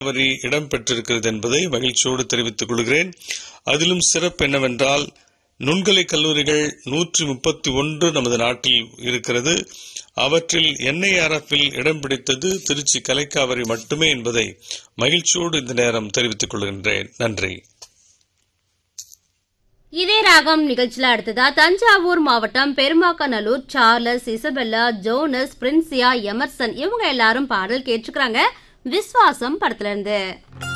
வரி இடம்பெற்றிருக்கிறது என்பதை மகிழ்ச்சியோடு தெரிவித்துக் கொள்கிறேன். அதிலும் சிறப்பு என்னவென்றால் நுண்கலை கல்லூரிகள் 131 நமது நாட்டில் இருக்கிறது. அவற்றில் NIRFல் இடம் பிடித்தது திருச்சி கலைக்காவிரி மட்டுமே என்பதை மகிழ்ச்சியோடு இந்த நேரம் தெரிவித்துக் கொள்கின்றேன். நன்றி. இதே ராகம் நிகழ்ச்சியில அடுத்ததா தஞ்சாவூர் மாவட்டம் பெருமாக்கநல்லூர் சார்லஸ், இசபெல்லா, ஜோனஸ், பிரின்சியா, எமர்சன் இவங்க எல்லாரும் பாடல் கேட்டுக்கிறாங்க விஸ்வாசம் படத்துல இருந்து.